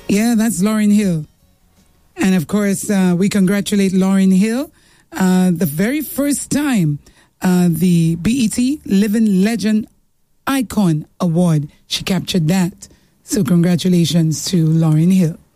Yeah, that's Lauryn Hill. And of course, we congratulate Lauryn Hill. The very first time the BET Living Legend Icon Award, she captured that. So congratulations to Lauryn Hill.